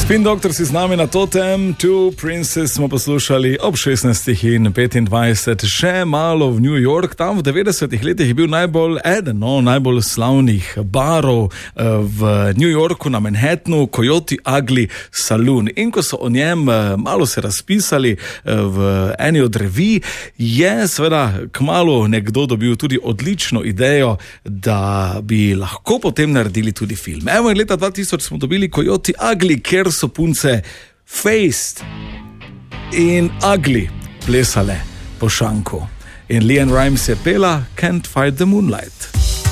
Spin Doctor si z nami na Totem, Two Princes smo poslušali ob 16:25, še malo v New York. Tam v 90-ih letih je bil eden najbolj slavnih barov v New Yorku na Manhattanu, Coyote Ugly Saloon. In ko so o njem malo se razpisali v eni od revij, je seveda kmalu nekdo dobil tudi odlično idejo, da bi lahko potem naredili tudi film. Evo, in leta 2000 smo dobili Coyote Ugly, ker so punce Faced in Ugly plesale po šanku. In Leanne Rimes je pela Can't Fight the Moonlight.